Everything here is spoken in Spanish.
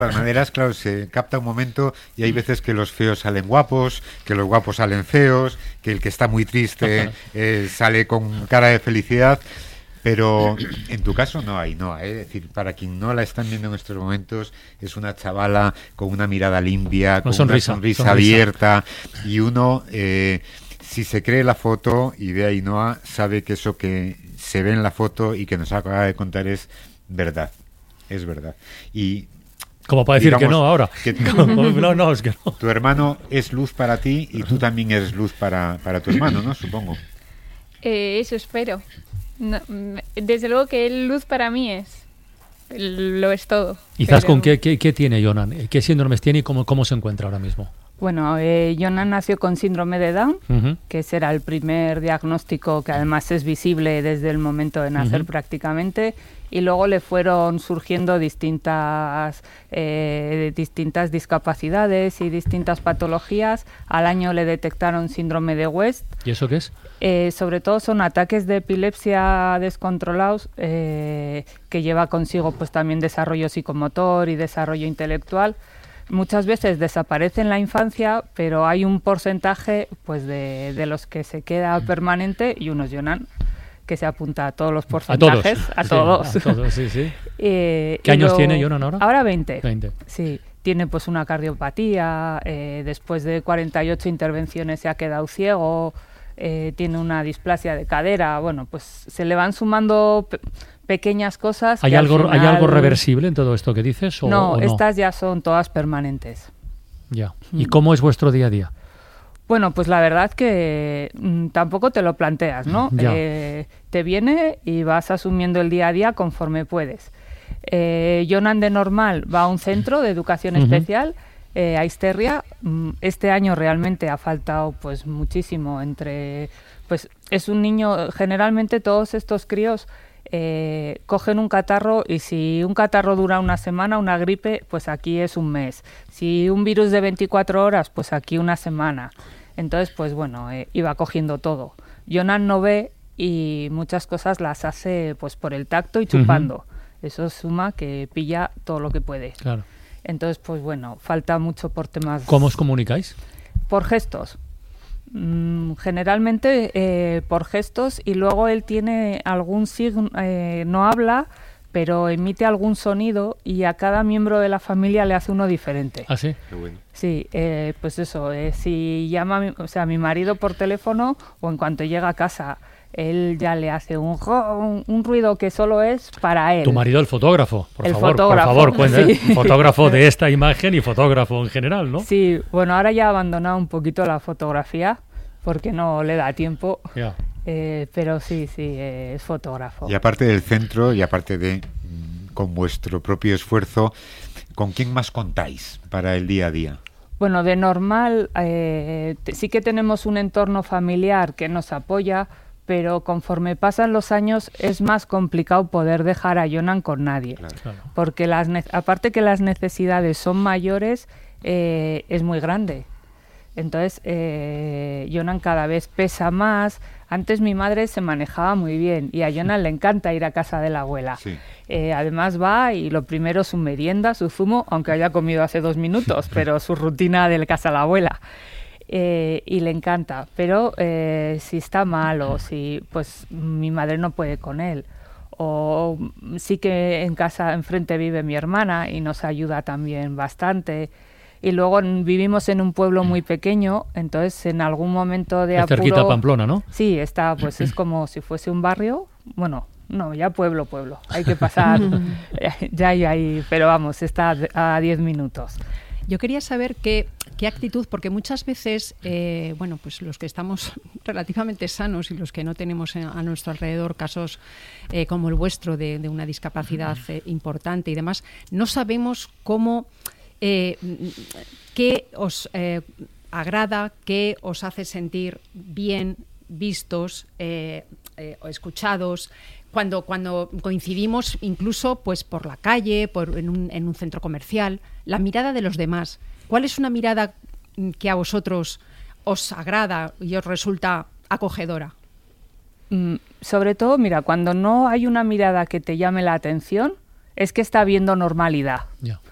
De todas maneras, claro, se capta un momento y hay veces que los feos salen guapos, que los guapos salen feos, que el que está muy triste sale con cara de felicidad, pero en tu caso no hay, es decir, para quien no la están viendo en estos momentos, es una chavala con una mirada limpia, con una sonrisa abierta, y uno, si se cree la foto y ve a Ainhoa, sabe que eso que se ve en la foto y que nos acaba de contar es verdad, y como para decir, digamos, que no ahora. Que no, es que no. Tu hermano es luz para ti y tú también eres luz para tu hermano, ¿no? Supongo. Eso espero. No, desde luego que él luz para mí es. Lo es todo. Quizás con qué tiene Jonan, qué síndromes tiene y cómo se encuentra ahora mismo. Bueno, Jonan nació con síndrome de Down, que será el primer diagnóstico que además es visible desde el momento de nacer prácticamente, y luego le fueron surgiendo distintas discapacidades y distintas patologías. Al año le detectaron síndrome de West. ¿Y eso qué es? Sobre todo son ataques de epilepsia descontrolados que lleva consigo pues también desarrollo psicomotor y desarrollo intelectual. Muchas veces desaparece en la infancia, pero hay un porcentaje pues de los que se queda permanente, y uno es Jonan, que se apunta a todos los porcentajes. A todos. Sí. ¿Qué años tiene Jonan ahora? Ahora 20. Sí, tiene pues una cardiopatía, después de 48 intervenciones se ha quedado ciego, tiene una displasia de cadera, bueno, pues se le van sumando pequeñas cosas. ¿Hay algo reversible en todo esto que dices? No, estas ya son todas permanentes. Ya. ¿Y cómo es vuestro día a día? Bueno, pues la verdad que tampoco te lo planteas, ¿no? Te viene y vas asumiendo el día a día conforme puedes. Jonan de normal va a un centro de educación especial, a Isterria. Este año realmente ha faltado pues muchísimo pues es un niño, generalmente todos estos críos cogen un catarro, y si un catarro dura una semana, una gripe, pues aquí es un mes. Si un virus de 24 horas, pues aquí una semana. Entonces, pues bueno, iba cogiendo todo. Jonan no ve y muchas cosas las hace pues por el tacto y chupando. Eso suma que pilla todo lo que puede. Claro. Entonces, pues bueno, falta mucho por temas... ¿Cómo os comunicáis? Por gestos. Generalmente por gestos, y luego él tiene algún signo, no habla, pero emite algún sonido, y a cada miembro de la familia le hace uno diferente. ¿Ah, sí? Qué bueno. Sí, pues eso, si llama a mi marido por teléfono, o en cuanto llega a casa, él ya le hace un ruido que solo es para él. Tu marido, el fotógrafo, por favor, fotógrafo, cuenta, sí. Fotógrafo de esta imagen y fotógrafo en general, ¿no? Sí, bueno, ahora ya ha abandonado un poquito la fotografía porque no le da tiempo, pero sí, es fotógrafo. Y aparte del centro, y aparte de con vuestro propio esfuerzo, ¿con quién más contáis para el día a día? Bueno, de normal sí que tenemos un entorno familiar que nos apoya, pero conforme pasan los años es más complicado poder dejar a Jonan con nadie. Claro. Porque aparte que las necesidades son mayores, es muy grande. Entonces, Jonan cada vez pesa más. Antes mi madre se manejaba muy bien y a Jonan le encanta ir a casa de la abuela. Sí. Además va y lo primero su merienda, su zumo, aunque haya comido hace 2 minutos, pero su rutina de casa de la abuela. Y le encanta, pero si está mal o si pues mi madre no puede con él, o sí que en casa enfrente vive mi hermana y nos ayuda también bastante, y luego vivimos en un pueblo muy pequeño, entonces en algún momento de apuro... cerquita a Pamplona, ¿no? Sí, está, pues es como si fuese un barrio, bueno, no, ya pueblo, hay que pasar, ya hay, pero vamos, está a 10 minutos. Yo quería saber qué actitud, porque muchas veces, bueno, pues los que estamos relativamente sanos y los que no tenemos a nuestro alrededor casos como el vuestro de una discapacidad importante y demás, no sabemos cómo, qué os agrada, qué os hace sentir bien, vistos, o escuchados. Cuando coincidimos incluso pues por la calle, en un centro comercial, la mirada de los demás. ¿Cuál es una mirada que a vosotros os agrada y os resulta acogedora? Sobre todo, mira, cuando no hay una mirada que te llame la atención, es que está habiendo normalidad.